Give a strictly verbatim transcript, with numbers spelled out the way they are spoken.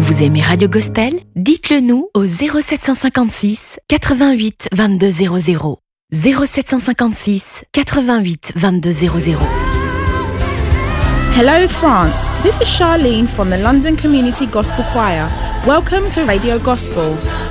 Vous aimez Radio Gospel? Dites-le nous au zéro sept cent cinquante-six quatre-vingt-huit vingt-deux zéro zéro. zéro sept cent cinquante-six quatre-vingt-huit vingt-deux zéro zéro. Hello France, this is Charlene from the London Community Gospel Choir. Welcome to Radio Gospel.